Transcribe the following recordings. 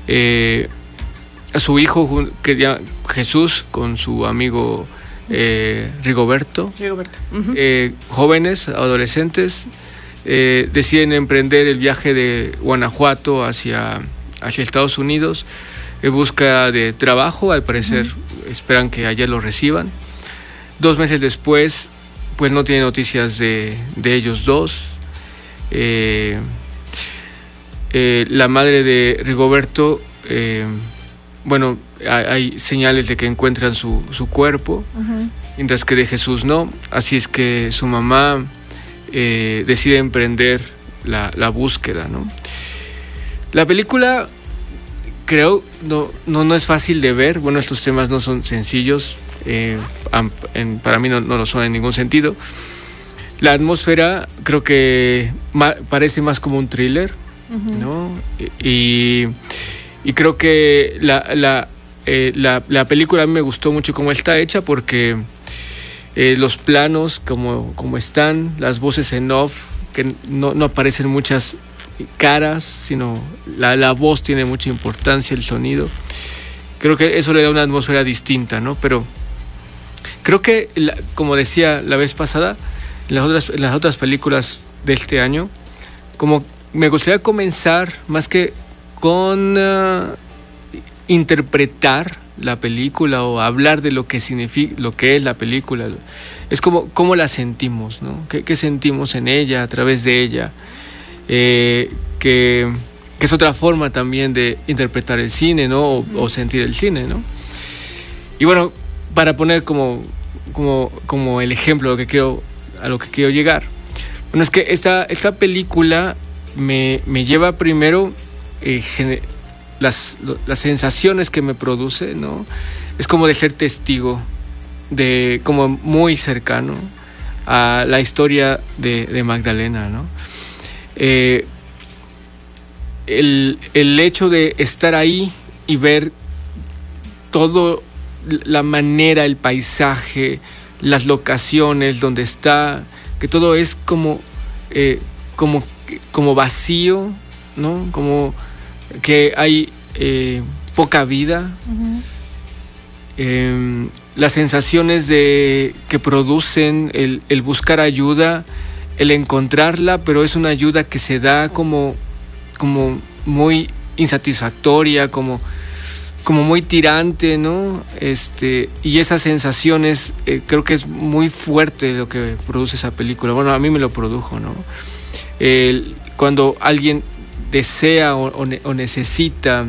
a su hijo, que Jesús, con su amigo Rigoberto. Uh-huh. Jóvenes, adolescentes, deciden emprender el viaje de Guanajuato hacia Estados Unidos en busca de trabajo. Al parecer esperan que allá lo reciban. 2 meses después, pues no tienen noticias de ellos dos. La madre de Rigoberto, bueno, hay señales de que encuentran su cuerpo, mientras que de Jesús no. Así es que su mamá decide emprender la búsqueda, ¿no? La película, creo, no es fácil de ver. Bueno, estos temas no son sencillos. Para mí no lo son en ningún sentido. La atmósfera creo que parece más como un thriller, ¿no? Y creo que la película a mí me gustó mucho cómo está hecha, porque los planos como están, las voces en off, que no aparecen muchas caras, sino la voz tiene mucha importancia, el sonido. Creo que eso le da una atmósfera distinta, ¿no? Pero creo que, como decía la vez pasada, en las otras películas de este año, como me gustaría comenzar más que con interpretar la película o hablar de lo que significa, lo que es la película. Es como cómo la sentimos, ¿no? ¿Qué sentimos en ella, a través de ella? Que es otra forma también de interpretar el cine, ¿no? O sentir el cine, ¿no? Y bueno, para poner como el ejemplo a lo que quiero llegar. Bueno, es que esta película me lleva primero las sensaciones que me produce, ¿no? Es como de ser testigo, como muy cercano a la historia de Magdalena, ¿no? El hecho de estar ahí y ver todo, la manera, el paisaje, las locaciones donde está, que todo es como vacío, ¿no? Como que hay poca vida. Las sensaciones que producen el buscar ayuda, el encontrarla, pero es una ayuda que se da como muy insatisfactoria, como muy tirante, ¿no? Y esas sensaciones, creo que es muy fuerte lo que produce esa película. Bueno, a mí me lo produjo, ¿no? Cuando alguien desea o necesita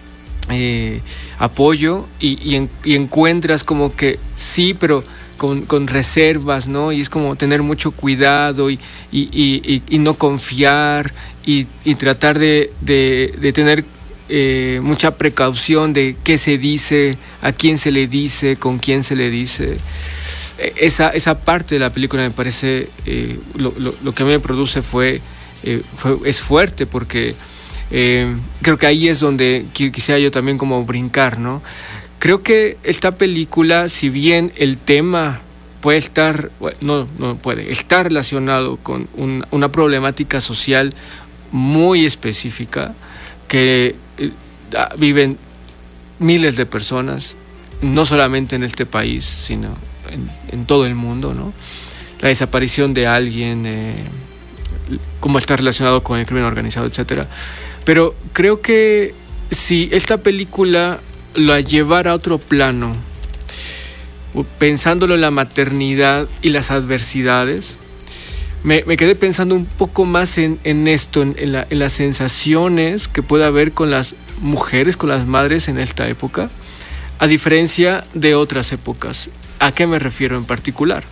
apoyo y encuentras como que sí, pero con reservas, ¿no? Y es como tener mucho cuidado y no confiar y tratar de tener mucha precaución de qué se dice, a quién se le dice, con quién se le dice. Esa parte de la película me parece, lo que a mí me produce es fuerte, porque creo que ahí es donde quisiera yo también como brincar, ¿no? Creo que esta película, si bien el tema puede estar, está relacionado con una problemática social muy específica que viven miles de personas, no solamente en este país, sino en todo el mundo, ¿no? La desaparición de alguien, cómo está relacionado con el crimen organizado, etcétera. Pero creo que si esta película la llevara a otro plano, pensándolo en la maternidad y las adversidades, me quedé pensando un poco más en esto, en las sensaciones que puede haber con las mujeres, con las madres en esta época, a diferencia de otras épocas. ¿A qué me refiero en particular?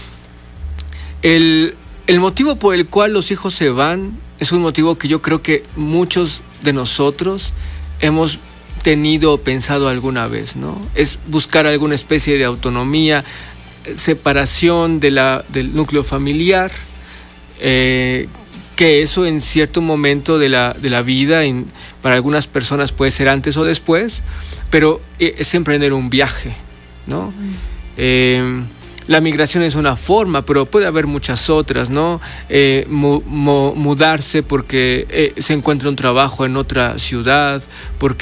El motivo por el cual los hijos se van es un motivo que yo creo que muchos de nosotros hemos tenido o pensado alguna vez, ¿no? Es buscar alguna especie de autonomía, separación del núcleo familiar, que eso en cierto momento de la vida, para algunas personas puede ser antes o después, pero es emprender un viaje, ¿no? La migración es una forma, pero puede haber muchas otras, ¿no? Mudarse porque se encuentra un trabajo en otra ciudad, porque